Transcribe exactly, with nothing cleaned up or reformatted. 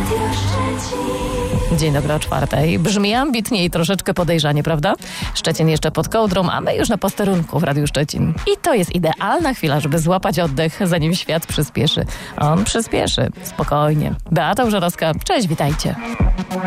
Dzień dobry o czwartej. Brzmi ambitnie i troszeczkę podejrzanie, prawda? Szczecin jeszcze pod kołdrą, a my już na posterunku w Radiu Szczecin. I to jest idealna chwila, żeby złapać oddech, zanim świat przyspieszy. On przyspieszy. Spokojnie. Beata Użerowska. Cześć, witajcie.